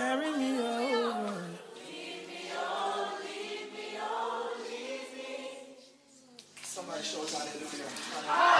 carry me over. Somebody show us how they look at